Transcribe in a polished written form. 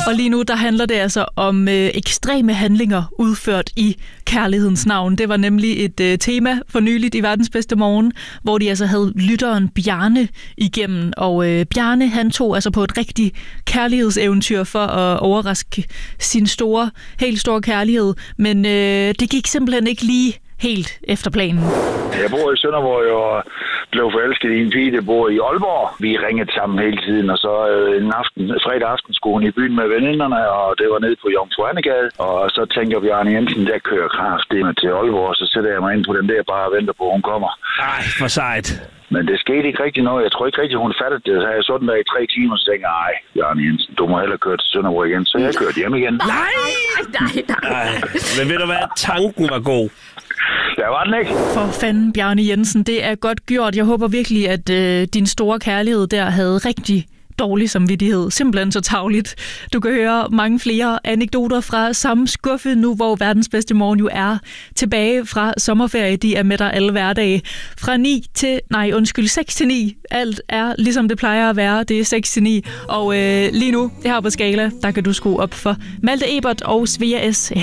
Og lige nu, der handler det altså om ekstreme handlinger udført i kærlighedens navn. Det var nemlig et tema for nyligt i Verdens Bedste Morgen, hvor de altså havde lytteren Bjarne igennem. Og Bjarne, han tog altså på et rigtig kærlighedseventyr for at overraske sin helt store kærlighed. Men det gik simpelthen ikke lige helt efter planen. Jeg bor i Sønderborg og blev forelsket i en pige, der bor i Aalborg. Vi ringede sammen hele tiden, og så fredag aften skulle hun i byen med veninderne, og det var nede på Jomfru Anegade. Og så tænker Bjarne Jensen, der kører kraftedeme til Aalborg, og så sætter jeg mig ind på den der bare og venter på, at hun kommer. Ej, for sejt. Men det skete ikke rigtig noget. Jeg tror ikke rigtig, hun fattede det. Så jeg sådan der i 3 timer, og så tænkte jeg, Bjarne Jensen, du må hellere køre til Sønderborg igen. Så jeg kørte hjem igen. Nej. Men ved du hvad? Tanken var god. Der var den ikke. For fanden, Bjarne Jensen, det er godt gjort. Jeg håber virkelig, at din store kærlighed der havde rigtig dårlig samvittighed. Simpelthen så tarveligt. Du kan høre mange flere anekdoter fra samme skuffe nu, hvor Verdens Bedste Morgen jo er tilbage fra sommerferie. De er med dig alle hverdage. Fra 6 til 9. Alt er ligesom det plejer at være. Det er 6 til 9. Og lige nu, det her på Skala, der kan du skrue op for Malte Ebert og Svea S.